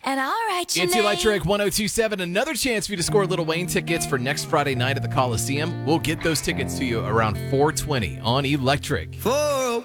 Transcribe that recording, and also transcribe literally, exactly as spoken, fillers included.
And all right, Janae. It's Electric one oh two point seven. Another chance for you to score Lil Wayne tickets for next Friday night at the Coliseum. We'll get those tickets to you around four twenty on Electric. four oh